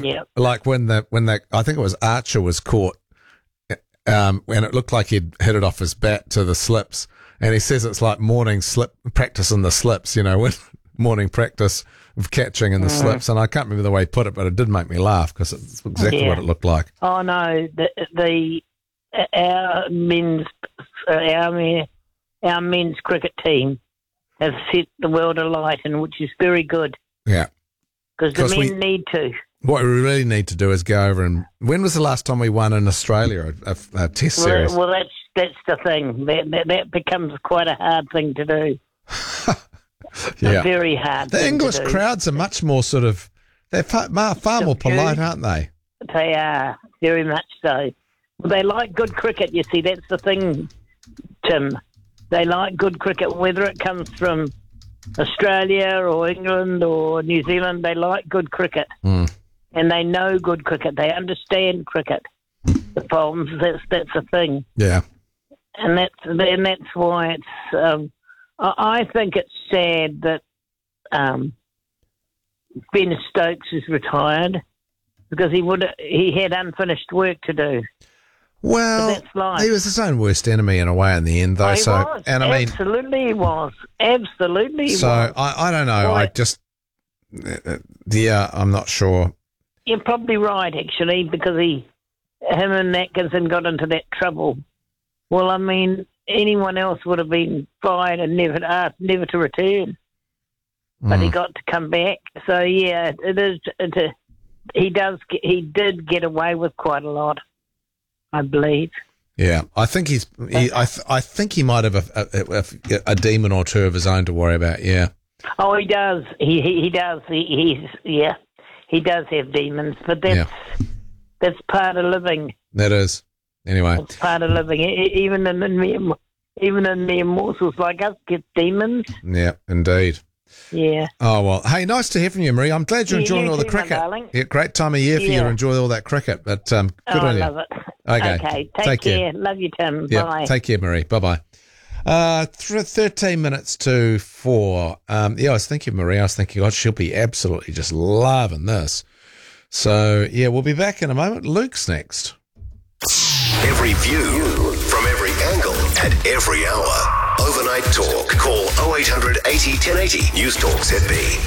like when that I think it was Archer was caught, and it looked like he'd hit it off his bat to the slips, and he says it's like morning practice in the slips, when morning practice of catching in the slips, and I can't remember the way he put it, but it did make me laugh because it's exactly what it looked like. Oh no, our men's cricket team have set the world alight, and which is very good. Yeah, because the men need to. What we really need to do is go over and. When was the last time we won in Australia a test series? Well, that's the thing. That becomes quite a hard thing to do. Yeah, very hard. The English crowds are much more they're far more polite, aren't they? They are, very much so. They like good cricket, you see, that's the thing, Tim. They like good cricket, whether it comes from Australia or England or New Zealand, they like good cricket. And they know good cricket. They understand cricket. The Poms, that's the thing. Yeah. And that's why it's... I think it's sad that Ben Stokes is retired because he had unfinished work to do. Well, that's life. He was his own worst enemy in a way in the end, though. Absolutely he was. Absolutely he was. I don't know. I just, I'm not sure. You're probably right, actually, because him and Atkinson got into that trouble. Well, I mean, anyone else would have been fired and never to return. But he got to come back. So yeah, it is. He did get away with quite a lot, I believe. Yeah, I think I think he might have a demon or two of his own to worry about. Yeah. Oh, he does. He does. He does have demons, but that's part of living. That is. Anyway, it's part of living. Even in the immortals like us get demons. Yeah, indeed. Yeah. Oh, well, hey, nice to hear from you, Marie. I'm glad you're enjoying all the cricket. Yeah, great time of year for you to enjoy all that cricket. But good on you. I love it. Okay. Take care. Love you, Tim. Yeah, bye. Take care, Marie. Bye-bye. 13 minutes to 4. I was thinking, Marie, God, she'll be absolutely just loving this. So, yeah, we'll be back in a moment. Luke's next. Every view from every angle at every hour. Overnight Talk. Call 0800 80 1080. News Talk ZB.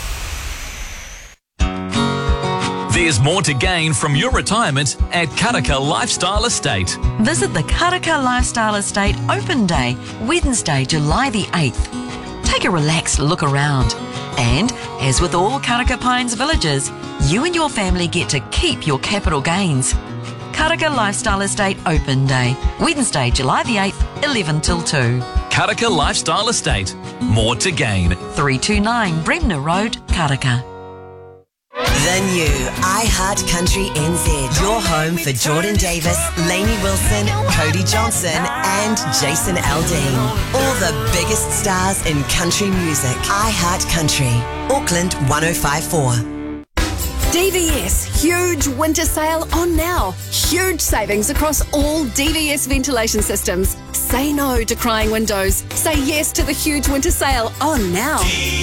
There's more to gain from your retirement at Karaka Lifestyle Estate. Visit the Karaka Lifestyle Estate Open Day, Wednesday, July the 8th. Take a relaxed look around. And, as with all Karaka Pines villages, you and your family get to keep your capital gains. Karaka Lifestyle Estate Open Day, Wednesday, July the 8th, 11 till 2. Karaka Lifestyle Estate. More to gain. 329 Bremner Road, Karaka. The new iHeart Country NZ. Your home for Jordan Davis, Lainey Wilson, Cody Johnson and Jason Aldean. All the biggest stars in country music. iHeart Country. Auckland 1054. DVS huge winter sale on now. Huge savings across all DVS ventilation systems. Say no to crying windows. Say yes to the huge winter sale on now.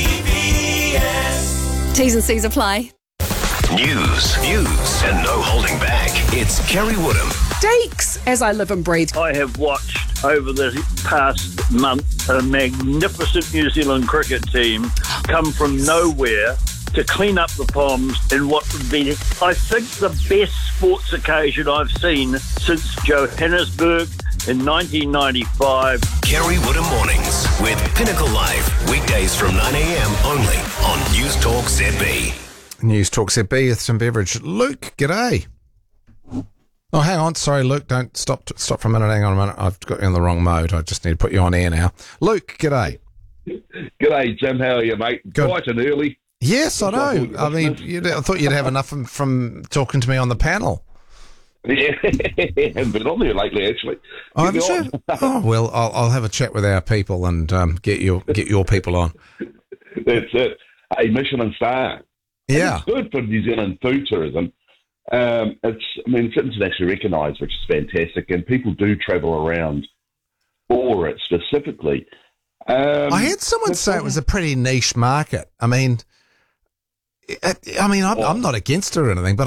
DVS. T's and C's apply. News, views, and no holding back. It's Kerry Woodham. Deeks, as I live and breathe. I have watched over the past month a magnificent New Zealand cricket team come from nowhere to clean up the Poms in what would be, I think, the best sports occasion I've seen since Johannesburg in 1995. Kerry Woodham Mornings with Pinnacle Live. Weekdays from 9 a.m. only on News Talk ZB. News Talk ZB with some beverage. Luke, g'day. Oh, hang on. Sorry, Luke. Don't stop for a minute. Hang on a minute. I've got you in the wrong mode. I just need to put you on air now. Luke, g'day. G'day, Jim. How are you, mate? Good. Bright and early. Yes, I know. I mean, I thought you'd have enough from talking to me on the panel. Yeah, haven't been on there lately, actually. Oh, haven't you? Oh, well, I'll have a chat with our people and get your people on. That's it. Hey, Michelin star. Yeah. It's good for New Zealand food tourism. It's internationally recognised, which is fantastic, and people do travel around for it specifically. I heard someone say it was a pretty niche market. I'm not against it or anything, but